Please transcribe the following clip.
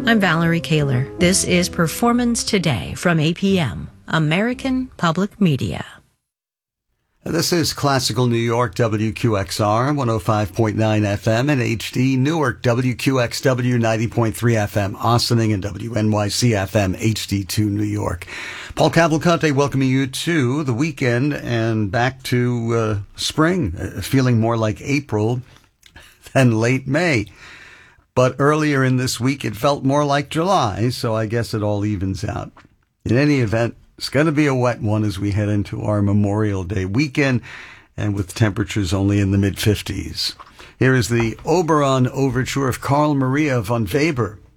I'm Valerie Kaler. This is Performance Today from APM, American Public Media. This is Classical New York, WQXR, 105.9 FM and HD, Newark, WQXW, 90.3 FM, Austining, and WNYC FM, HD2 New York. Paul Cavalcante welcoming you to the weekend and back to spring, feeling more like April than late May. But earlier in this week, it felt more like July, so I guess it all evens out. In any event, it's going to be a wet one as we head into our Memorial Day weekend, and with temperatures only in the mid-50s. Here is the Oberon Overture of Carl Maria von Weber.